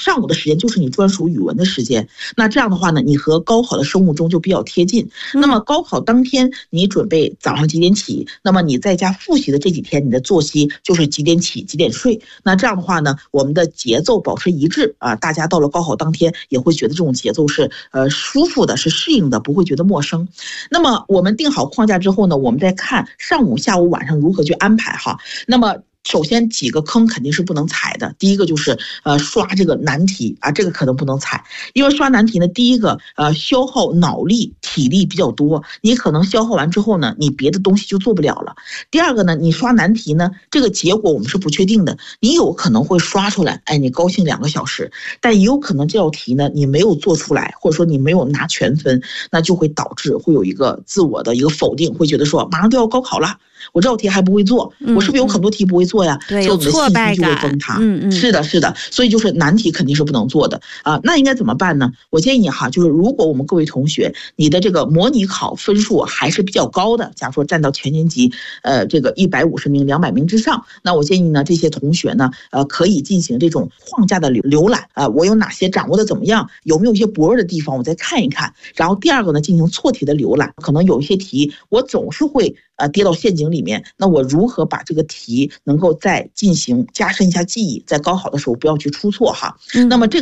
上午的时间就是你专属语文的时间。那这样的话呢，你和高考的生物钟就比较贴近。那么高考当天你准备早上几点起，那么你在家复习的这几天，你的作息就是几点起几点睡。那这样的话呢，我们的节奏保持一致啊，大家到了高考当天也会觉得这种节奏是舒服的，是适应的，不会觉得陌生。那么我们定好框架之后呢，我们再看上午、下午、晚上如何去安排哈。那么首先几个坑肯定是不能踩的，第一个就是刷这个难题啊，这个可能不能踩，因为刷难题呢，第一个消耗脑力体力比较多，你可能消耗完之后呢，你别的东西就做不了了。第二个呢，你刷难题呢，这个结果我们是不确定的，你有可能会刷出来，哎，你高兴2个小时，但也有可能这道题呢你没有做出来，或者说你没有拿全分，那就会导致会有一个自我的一个否定，会觉得说马上就要高考了，我这道题还不会做，我是不是有很多题不会做呀？ 对， 所以我们的信心就会感崩塌。是的，是的，所以就是难题肯定是不能做的啊。那应该怎么办呢？我建议哈，就是如果我们各位同学你的这个模拟考分数还是比较高的，假如说占到全年级这个150名、200名之上，那我建议呢这些同学呢可以进行这种框架的浏览啊，我有哪些掌握的怎么样，有没有一些薄弱的地方，我再看一看。然后第二个呢，进行错题的浏览，可能有一些题我总是会跌到陷阱里面，那我如何把这个题能够再进行加深一下记忆，在高考的时候不要去出错哈。那么这个